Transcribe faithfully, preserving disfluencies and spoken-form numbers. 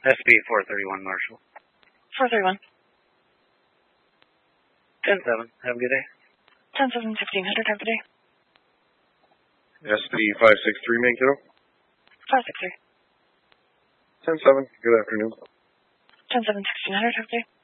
S P four thirty-one, Marshall. four thirty-one. ten seven, have a good day. ten seven, fifteen hundred, have a good day. S P five six three, make it up. five six three. ten seven, good afternoon. ten seven, sixteen hundred, have a good day.